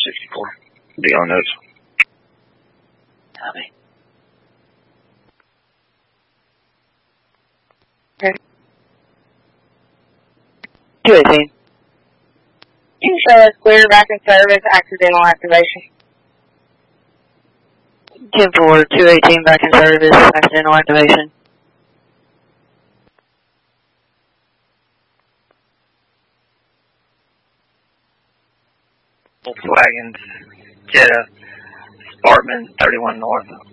64. Be on those. Copy. Okay. 218. Can you show us clear back in service, accidental activation? 10-4, 218 back in service, accidental activation. Volkswagen Jetta, Sparkman, 31 North.